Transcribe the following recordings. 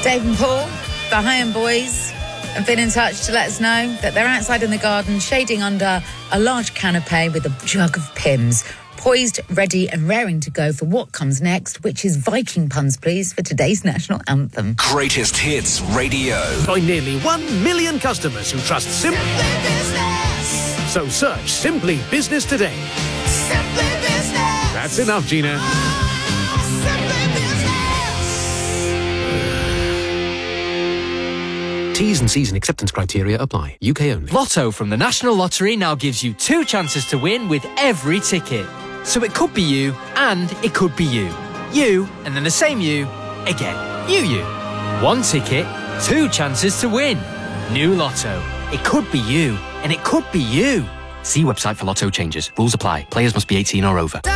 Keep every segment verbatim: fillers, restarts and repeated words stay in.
Dave and Paul, the High-End Boys, have been in touch to let us know that they're outside in the garden, shading under a large canopé with a jug of Pimm's, poised, ready and raring to go for what comes next, which is Viking puns, please, for today's national anthem. Greatest Hits Radio. By nearly one million customers who trust Simply Business. So search Simply Business today. Simply Business. That's enough, Gina. T's and C's and acceptance criteria apply. U K only. Lotto from the National Lottery now gives you two chances to win with every ticket. So it could be you and it could be you. You and then the same you again. You, you. One ticket, two chances to win. New Lotto. It could be you and it could be you. See website for Lotto changes. Rules apply. Players must be eighteen or over.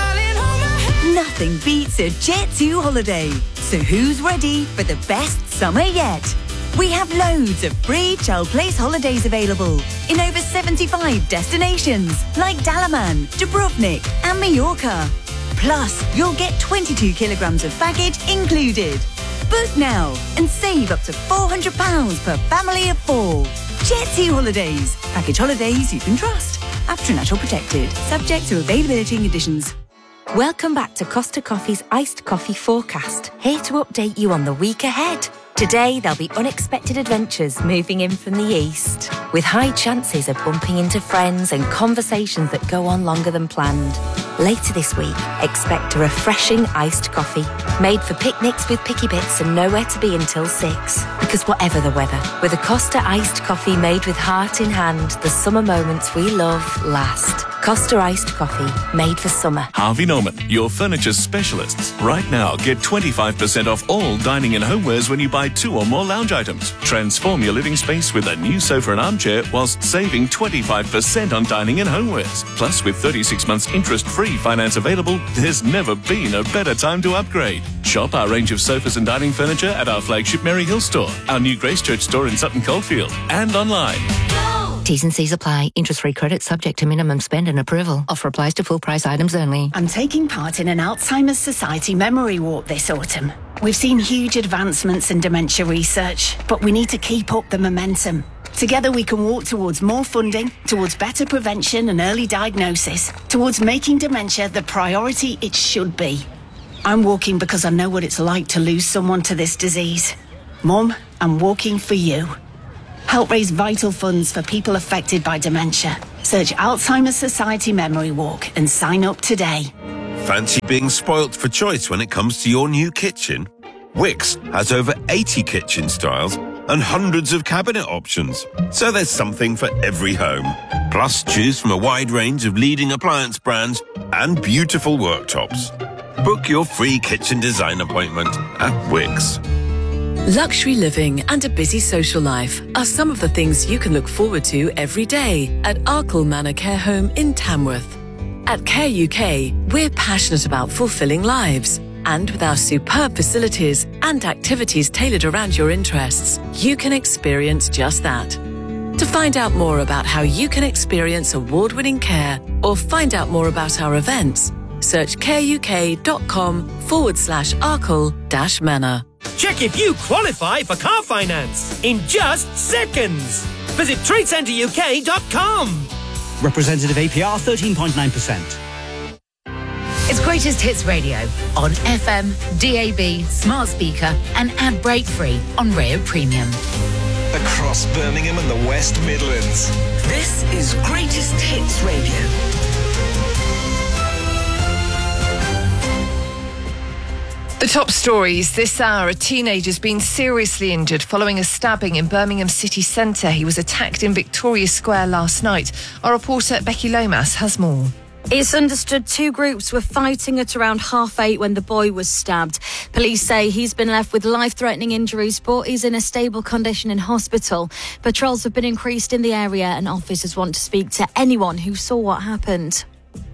Nothing beats a Jet two holiday. So who's ready for the best summer yet? We have loads of free Chel Place holidays available in over seventy-five destinations like Dalaman, Dubrovnik and Mallorca. Plus, you'll get twenty-two kilograms of baggage included. Book now and save up to four hundred pounds per family of four. Jet two Holidays. Package holidays you can trust. After Natural Protected. Subject to availability and conditions. Welcome back to Costa Coffee's Iced Coffee Forecast. Here to update you on the week ahead. Today, there'll be unexpected adventures moving in from the east, with high chances of bumping into friends and conversations that go on longer than planned. Later this week, expect a refreshing iced coffee, made for picnics with picky bits and nowhere to be until six. Because whatever the weather, with a Costa iced coffee made with heart in hand, the summer moments we love last. Costa iced coffee, made for summer. Harvey Norman, your furniture specialists. Right now, get twenty-five percent off all dining and homewares when you buy two or more lounge items. Transform your living space with a new sofa and armchair whilst saving twenty-five percent on dining and homewares. Plus, with thirty-six months interest-free finance available, there's never been a better time to upgrade. Shop our range of sofas and dining furniture at our flagship Mary Hill store, our new Gracechurch store in Sutton Coldfield, and online. T's and C's apply. Interest-free credit subject to minimum spend and approval. Offer applies to full price items only. I'm taking part in an Alzheimer's Society memory walk this autumn. We've seen huge advancements in dementia research, but we need to keep up the momentum. Together we can walk towards more funding, towards better prevention and early diagnosis, towards making dementia the priority it should be. I'm walking because I know what it's like to lose someone to this disease. Mum, I'm walking for you. Help raise vital funds for people affected by dementia. Search Alzheimer's Society Memory Walk and sign up today. Fancy being spoilt for choice when it comes to your new kitchen? Wickes has over eighty kitchen styles and hundreds of cabinet options. So there's something for every home. Plus, choose from a wide range of leading appliance brands and beautiful worktops. Book your free kitchen design appointment at Wickes. Luxury living and a busy social life are some of the things you can look forward to every day at Arkle Manor Care Home in Tamworth. At Care U K, we're passionate about fulfilling lives. And with our superb facilities and activities tailored around your interests, you can experience just that. To find out more about how you can experience award-winning care or find out more about our events, search careuk.com forward slash Arkle dash Manor. Check if you qualify for car finance in just seconds. Visit trade centre U K dot com. Representative A P R thirteen point nine percent. It's Greatest Hits Radio on F M, D A B, smart speaker and ad break free on Rio Premium. Across Birmingham and the West Midlands. This is Greatest Hits Radio. The top stories this hour. A teenager's been seriously injured following a stabbing in Birmingham city centre. He was attacked in Victoria Square last night. Our reporter Becky Lomas has more. It's understood two groups were fighting at around half eight when the boy was stabbed. Police say he's been left with life-threatening injuries, but he's in a stable condition in hospital. Patrols have been increased in the area and officers want to speak to anyone who saw what happened.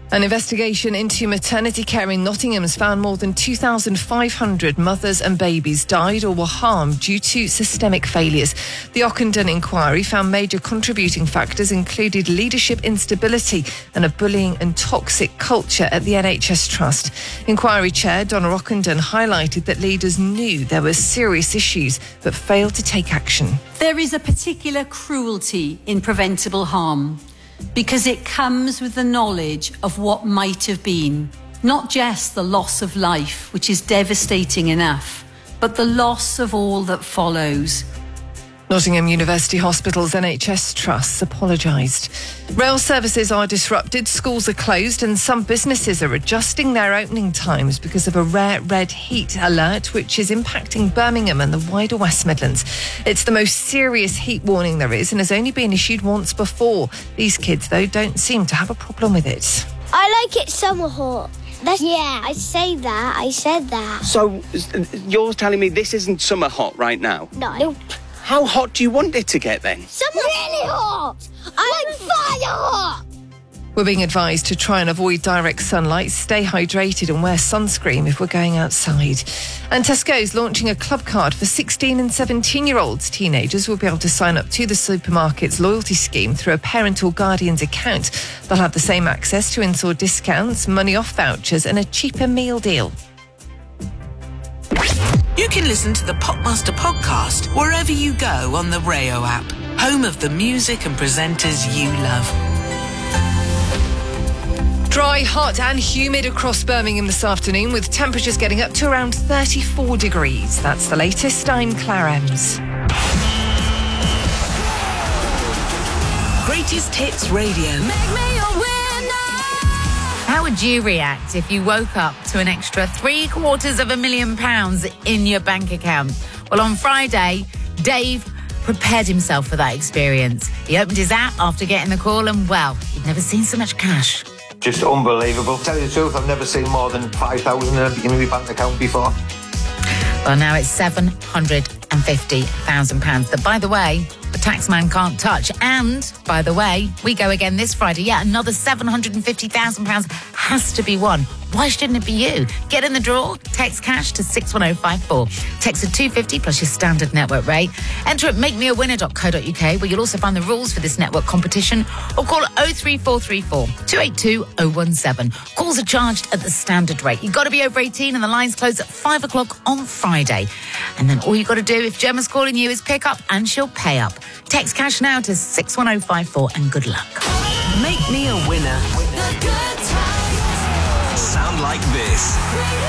An investigation into maternity care in Nottingham has found more than two thousand five hundred mothers and babies died or were harmed due to systemic failures. The Ockenden inquiry found major contributing factors included leadership instability and a bullying and toxic culture at the N H S Trust. Inquiry Chair Donna Ockenden highlighted that leaders knew there were serious issues but failed to take action. There is a particular cruelty in preventable harm, because it comes with the knowledge of what might have been. Not just the loss of life, which is devastating enough, but the loss of all that follows. Nottingham University Hospital's N H S Trusts apologised. Rail services are disrupted, schools are closed and some businesses are adjusting their opening times because of a rare red heat alert which is impacting Birmingham and the wider West Midlands. It's the most serious heat warning there is and has only been issued once before. These kids, though, don't seem to have a problem with it. I like it summer hot. That's, yeah, I say that, I said that. So you're telling me this isn't summer hot right now? No. How hot do you want it to get then? Summer really hot! I like fire hot! We're being advised to try and avoid direct sunlight, stay hydrated and wear sunscreen if we're going outside. And Tesco's launching a club card for sixteen and seventeen-year-olds. Teenagers will be able to sign up to the supermarket's loyalty scheme through a parent or guardian's account. They'll have the same access to in-store discounts, money off vouchers and a cheaper meal deal. You can listen to the Popmaster podcast wherever you go on the Rayo app, home of the music and presenters you love. Dry, hot and humid across Birmingham this afternoon, with temperatures getting up to around thirty-four degrees. That's the latest. I'm Claire Ems. Greatest Hits Radio. Make me a winner! How would you react if you woke up to an extra three quarters of a million pounds in your bank account? Well, on Friday, Dave prepared himself for that experience. He opened his app after getting the call and, well, he'd never seen so much cash. Just unbelievable. To tell you the truth, I've never seen more than five thousand in my bank account before. Well, now it's seven hundred fifty thousand pounds that, by the way, the taxman can't touch. And, by the way, we go again this Friday. Yeah, another seven hundred fifty thousand pounds has to be won. Why shouldn't it be you? Get in the draw. Text cash to six one oh five four. Text at two fifty plus your standard network rate. Enter at make me a winner dot co dot uk, where you'll also find the rules for this network competition, or call oh three four three four, two eight two, oh one seven. Calls are charged at the standard rate. You've got to be over eighteen and the lines close at five o'clock on Friday. And then all you've got to do, if Gemma's calling you, is pick up and she'll pay up. Text cash now to six one oh five four and good luck. Make me a winner. Sound like this.